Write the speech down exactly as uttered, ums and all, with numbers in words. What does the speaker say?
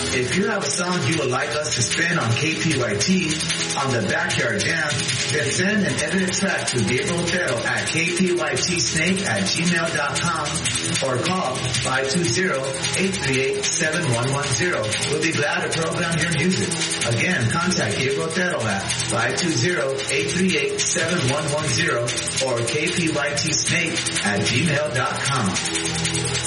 If you have a song you would like us to spin on K P Y T on the Backyard Jam, then send an edited track to Gabriel Otero at k p y t snake at gmail dot com or call five two zero, eight three eight, seven one one zero. We'll be glad to program your music. Again, contact Gabriel Otero at five two zero, eight three eight, seven one one zero or k p y t snake at gmail dot com.